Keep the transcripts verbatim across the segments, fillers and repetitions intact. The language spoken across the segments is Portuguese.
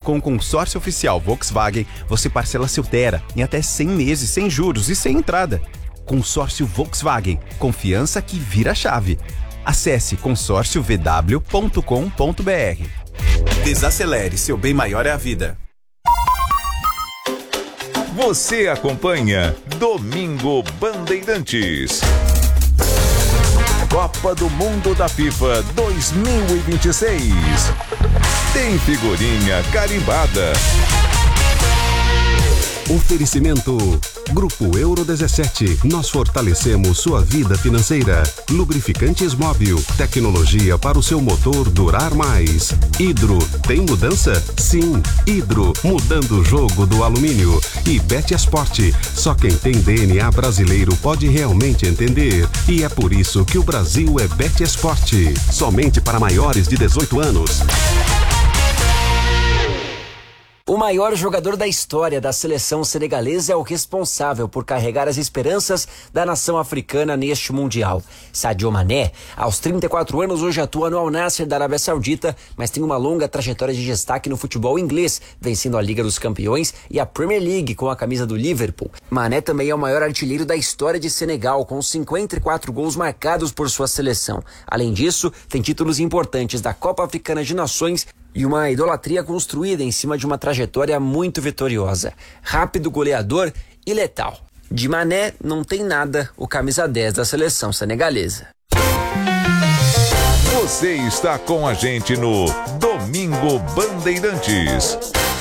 Com o consórcio oficial Volkswagen, você parcela seu Tera em até cem meses sem juros e sem entrada. Consórcio Volkswagen, confiança que vira chave. Acesse consórcio v w ponto com ponto b r. Desacelere, seu bem maior é a vida. Você acompanha Domingo Bandeirantes. Copa do Mundo da FIFA dois mil e vinte e seis. Tem figurinha carimbada. Oferecimento Grupo Euro dezessete. Nós fortalecemos sua vida financeira. Lubrificantes Móbil. Tecnologia para o seu motor durar mais. Hidro. Tem mudança? Sim. Hidro. Mudando o jogo do alumínio. E Bet Esporte. Só quem tem D N A brasileiro pode realmente entender. E é por isso que o Brasil é Bet Esporte. Somente para maiores de dezoito anos. O maior jogador da história da seleção senegalesa é o responsável por carregar as esperanças da nação africana neste Mundial. Sadio Mané, aos trinta e quatro anos, hoje atua no Al Nassr da Arábia Saudita, mas tem uma longa trajetória de destaque no futebol inglês, vencendo a Liga dos Campeões e a Premier League com a camisa do Liverpool. Mané também é o maior artilheiro da história de Senegal, com cinquenta e quatro gols marcados por sua seleção. Além disso, tem títulos importantes da Copa Africana de Nações e uma idolatria construída em cima de uma trajetória muito vitoriosa. Rápido, goleador e letal. De Mané não tem nada o camisa dez da seleção senegalesa. Você está com a gente no Domingo Bandeirantes.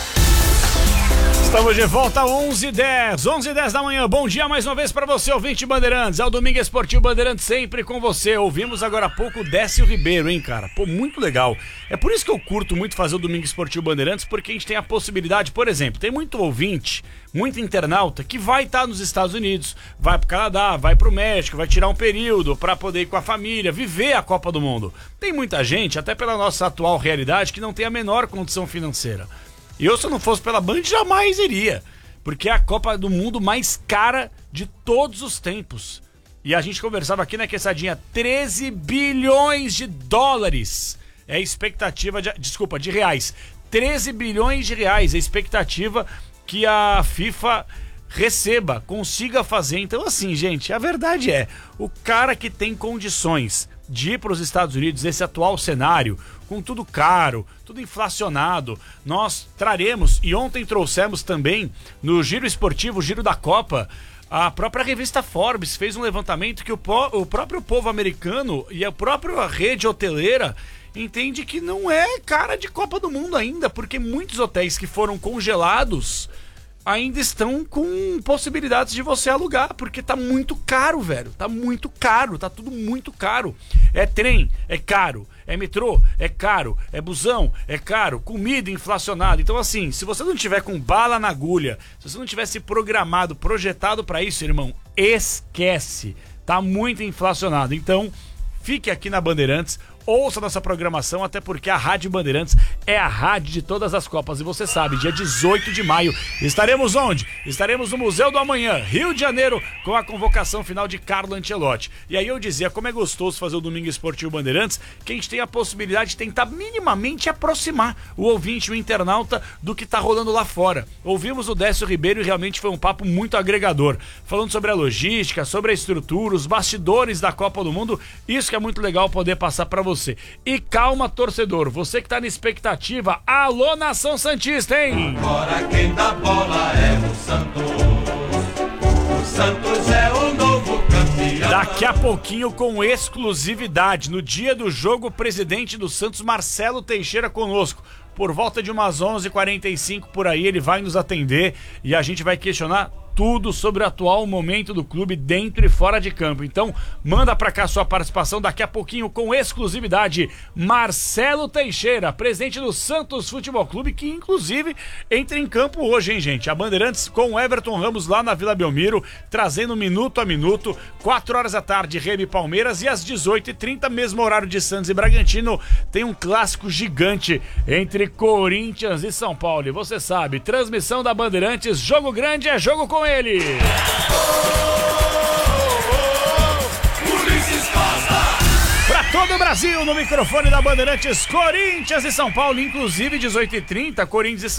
Estamos de volta, onze e dez, onze e dez da manhã. Bom dia mais uma vez para você, ouvinte Bandeirantes. É o Domingo Esportivo Bandeirantes sempre com você. Ouvimos agora há pouco o Décio Ribeiro, hein, cara? Pô, muito legal. É por isso que eu curto muito fazer o Domingo Esportivo Bandeirantes, porque a gente tem a possibilidade, por exemplo, tem muito ouvinte, muito internauta que vai estar nos Estados Unidos, vai pro Canadá, vai pro México, vai tirar um período para poder ir com a família, viver a Copa do Mundo. Tem muita gente, até pela nossa atual realidade, que não tem a menor condição financeira. E eu, se eu não fosse pela Band, jamais iria. Porque é a Copa do Mundo mais cara de todos os tempos. E a gente conversava aqui na Quesadinha, treze bilhões de dólares. É a expectativa, de, desculpa, de reais. treze bilhões de reais é a expectativa que a FIFA receba, consiga fazer. Então, assim, gente, a verdade é, o cara que tem condições de ir para os Estados Unidos, esse atual cenário, com tudo caro, tudo inflacionado, nós traremos, e ontem trouxemos também, no Giro Esportivo, Giro da Copa, a própria revista Forbes fez um levantamento que o, po- o próprio povo americano e a própria rede hoteleira entende que não é cara de Copa do Mundo ainda, porque muitos hotéis que foram congelados ainda estão com possibilidades de você alugar, porque tá muito caro, velho, tá muito caro, tá tudo muito caro. É trem, é caro, é metrô, é caro, é busão, é caro, comida inflacionada. Então, assim, se você não tiver com bala na agulha, se você não tivesse programado, projetado para isso, irmão, esquece, tá muito inflacionado. Então, fique aqui na Bandeirantes, ouça nossa programação, até porque a Rádio Bandeirantes é a rádio de todas as Copas. E você sabe, dia dezoito de maio, estaremos onde? Estaremos no Museu do Amanhã, Rio de Janeiro, com a convocação final de Carlo Ancelotti. E aí eu dizia, como é gostoso fazer o Domingo Esportivo Bandeirantes, que a gente tem a possibilidade de tentar minimamente aproximar o ouvinte, o internauta, do que tá rolando lá fora. Ouvimos o Décio Ribeiro e realmente foi um papo muito agregador, falando sobre a logística, sobre a estrutura, os bastidores da Copa do Mundo. Isso que é muito legal poder passar para você. E calma, torcedor, você que tá na expectativa, alô, nação santista, hein? Agora quem dá bola é o Santos. O Santos é o novo campeão. Daqui a pouquinho, com exclusividade, no dia do jogo, o presidente do Santos, Marcelo Teixeira, conosco. Por volta de umas onze e quarenta e cinco por aí, ele vai nos atender e a gente vai questionar tudo sobre o atual momento do clube dentro e fora de campo. Então, manda pra cá sua participação daqui a pouquinho com exclusividade. Marcelo Teixeira, presidente do Santos Futebol Clube, que inclusive entra em campo hoje, hein, gente? A Bandeirantes com o Everton Ramos lá na Vila Belmiro, trazendo minuto a minuto, quatro horas da tarde, Remy e Palmeiras, e às dezoito e trinta, mesmo horário de Santos e Bragantino, tem um clássico gigante entre Corinthians e São Paulo. E você sabe, transmissão da Bandeirantes, jogo grande é jogo com ele. ele. Para todo o Brasil, no microfone da Bandeirantes, Corinthians e São Paulo, inclusive dezoito e trinta, Corinthians e